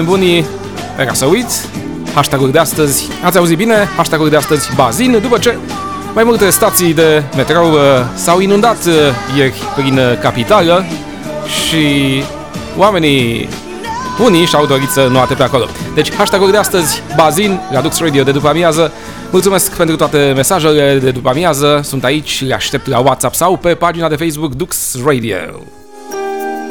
bunii, era să uit, hashtag-uri de astăzi, ați auzit bine, hashtag-uri de astăzi bazin, după ce mai multe stații de metrou s-au inundat ieri prin capitală și oamenii unii și-au dorit să nu ate pe acolo. Deci, hashtag-uri de astăzi, bazin, la Dux Radio de după amiază. Mulțumesc pentru toate mesajele de după amiază, sunt aici, le aștept la WhatsApp sau pe pagina de Facebook Dux Radio.